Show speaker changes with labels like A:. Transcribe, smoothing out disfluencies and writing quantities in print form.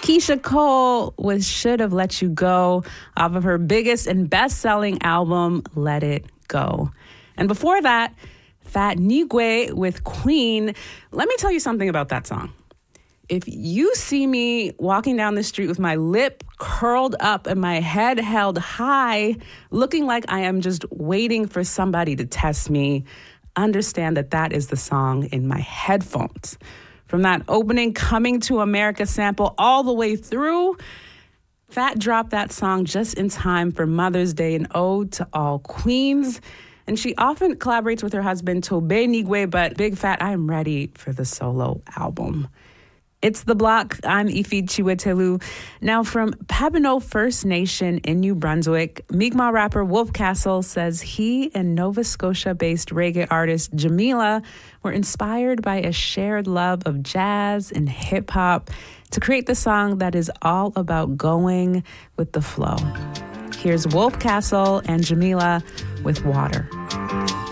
A: Keisha Cole with Should Have Let You Go off of her biggest and best-selling album, Let It Go. And before that, Fat Nigwe with Queen. Let me tell you something about that song. If you see me walking down the street with my lip curled up and my head held high, looking like I am just waiting for somebody to test me, understand that that is the song in my headphones. From that opening Coming to America sample all the way through, Fat dropped that song just in time for Mother's Day, an ode to all queens. And she often collaborates with her husband, Tobe Nigwe, but Big Fat, I am ready for the solo album. It's The Block. I'm Ife Chiwetelu. Now, from Pabineau First Nation in New Brunswick, Mi'kmaq rapper Wolf Castle says he and Nova Scotia-based reggae artist Jamila were inspired by a shared love of jazz and hip-hop to create the song that is all about going with the flow. Here's Wolf Castle and Jamila with Water.